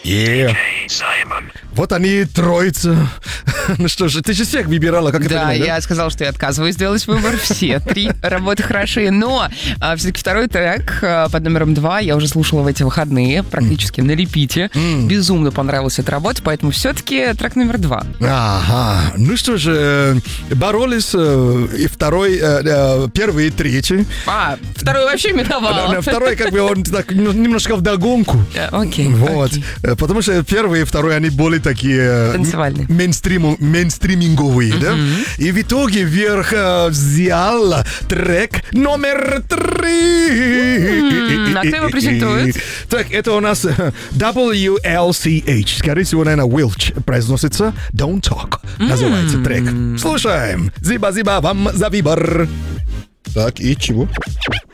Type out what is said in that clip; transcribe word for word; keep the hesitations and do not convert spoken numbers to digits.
Yeah. Вот они, троица. Ну что же, ты же всех выбирала, как это Да, понимать, да? я сказала, что я отказываюсь делать выбор. Все три работы хороши. Но а, все-таки второй трек а, под номером два я уже слушала в эти выходные, практически на репите. Mm. Безумно понравилась эта работа, поэтому все-таки трек номер два. Ага. Ну что же, э, боролись э, и второй, э, э, первый и третий. А, второй вообще миновал. Да, второй, как бы, он так ну, немножко вдогонку. Окей, Вот. окей. Э, Потому что первый и второй, они более такие... э, Танцевальные. Мейнстрим, мейнстриминговые, да? И в итоге вверх э, взял трек номер три. М, а кто его презентует? Так, это у нас э, дабл ю эл си эйч. Скорее всего, наверное, Уилч произносится. Don't Talk. Называется трек. Слушаем. Зиба-зиба вам за выбор. Так, и чего?